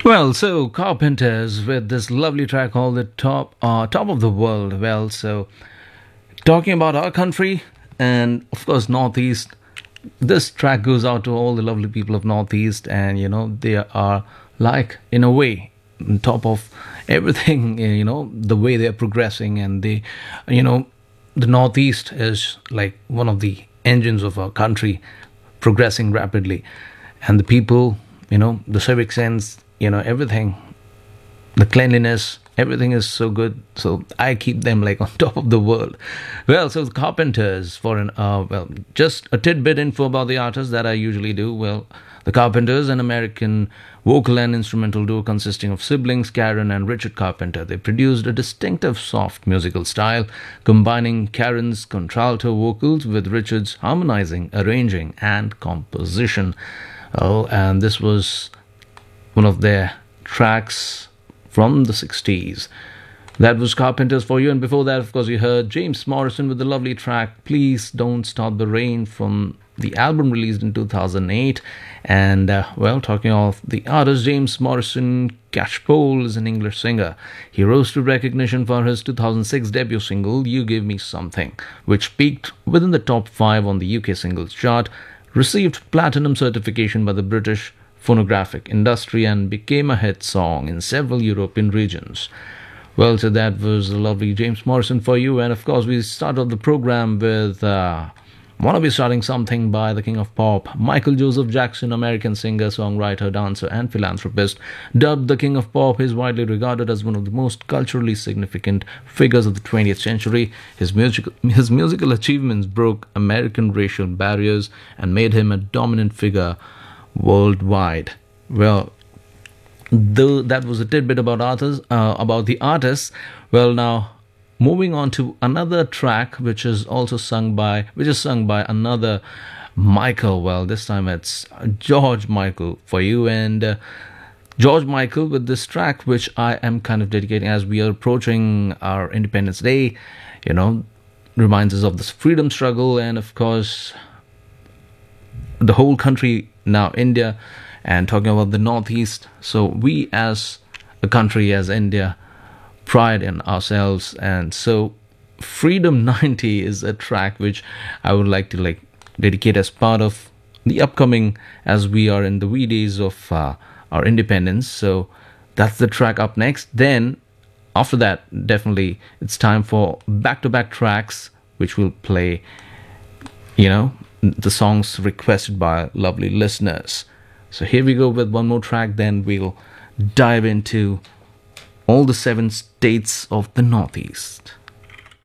Well, so Carpenters with this lovely track called the Top of the World. Well, so talking about our country and of course Northeast, this track goes out to all the lovely people of Northeast, and they are like in a way on top of everything. The way they are progressing, and you know, the Northeast is like one of the engines of our country, progressing rapidly, and the people, the civic sense, everything, the cleanliness, everything is so good, so I keep them like on top of the world. Well, so the Carpenters, for an well, just a tidbit info about the artists that I usually do. Well, the Carpenters, an American vocal and instrumental duo consisting of siblings Karen and Richard Carpenter. They produced a distinctive soft musical style, combining Karen's contralto vocals with Richard's harmonizing, arranging, and composition. Oh, and this was one of their tracks from the 60s. That was Carpenters for you, and before that, of course, you heard James Morrison with the lovely track Please Don't Stop the Rain from the album released in 2008. And, well, talking of the artist James Morrison, Catchpole is an English singer. He rose to recognition for his 2006 debut single, You Give Me Something, which peaked within the top 5 on the UK singles chart, received platinum certification by the British phonographic industry, and became a hit song in several European regions. Well, so that was the lovely James Morrison for you, and of course, we start off the program with Wanna Be Starting Something by the King of Pop, Michael Joseph Jackson, American singer, songwriter, dancer, and philanthropist. Dubbed the King of Pop, he is widely regarded as one of the most culturally significant figures of the 20th century. His musical achievements broke American racial barriers and made him a dominant figure worldwide. Well, though that was a tidbit about the artists. Well, now moving on to another track, which is sung by another Michael. Well, this time it's George Michael for you, and George Michael with this track, which I am kind of dedicating as we are approaching our Independence Day. You know, reminds us of this freedom struggle, and of course, the whole country now, India, and talking about the Northeast. So we as a country, as India, pride in ourselves, and so Freedom 90 is a track which I would like to dedicate as part of the upcoming, as we are in the wee days of our independence. So that's the track up next. Then after that, definitely it's time for back-to-back tracks which will play, the songs requested by lovely listeners. So here we go with one more track, then we'll dive into all the 7 states of the Northeast.